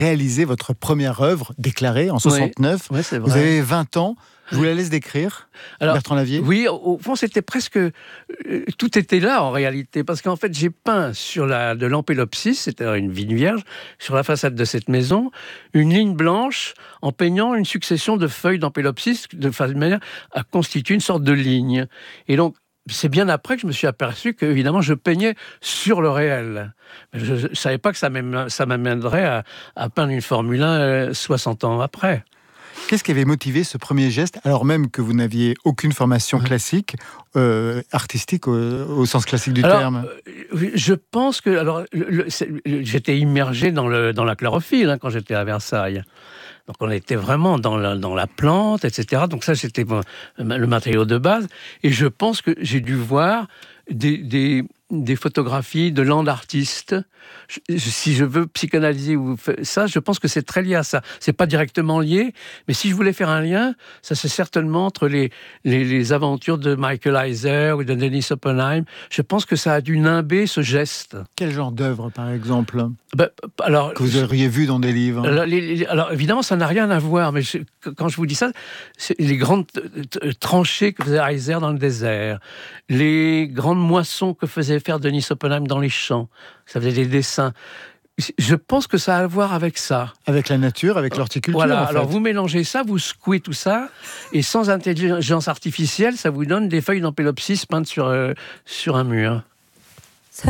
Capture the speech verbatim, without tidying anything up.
réalisé votre première œuvre déclarée en soixante-neuf. Oui, ouais, c'est vrai. Vous avez vingt ans. Je vous la laisse décrire, Alors, Bertrand Lavier. Oui, au fond, c'était presque... Euh, tout était là, en réalité, parce qu'en fait, j'ai peint sur la, de l'ampélopsis, c'est-à-dire une vigne vierge, sur la façade de cette maison, une ligne blanche en peignant une succession de feuilles d'ampélopsis de manière à constituer une sorte de ligne. Et donc, c'est bien après que je me suis aperçu que, évidemment, je peignais sur le réel. Je ne savais pas que ça m'amènerait à, à peindre une Formule un soixante ans après. Qu'est-ce qui avait motivé ce premier geste, alors même que vous n'aviez aucune formation classique, euh, artistique au, au sens classique du alors, terme? euh, Je pense que... Alors, le, le, j'étais immergé dans, le, dans la chlorophylle hein, quand j'étais à Versailles. Donc on était vraiment dans la, dans la plante, et cetera. Donc ça, c'était bon, le matériau de base. Et je pense que j'ai dû voir des... des des photographies de land artistes. Je, si je veux psychanalyser ou ça, je pense que c'est très lié à ça. C'est pas directement lié, mais si je voulais faire un lien, ça c'est certainement entre les, les, les aventures de Michael Heiser ou de Dennis Oppenheim. Je pense que ça a dû nimber ce geste. Quel genre d'œuvre, par exemple, ben, alors, que vous auriez vu dans des livres? alors, les, les, alors évidemment, ça n'a rien à voir, mais je, quand je vous dis ça, c'est les grandes tranchées que faisait Heiser dans le désert, les grandes moissons que faisait faire Denis Oppenheim dans les champs, ça faisait des dessins. Je pense que ça a à voir avec ça. Avec la nature, avec l'horticulture. Voilà, en fait. Alors vous mélangez ça, vous secouez tout ça, et sans intelligence artificielle, ça vous donne des feuilles d'ampélopsis peintes sur, euh, sur un mur.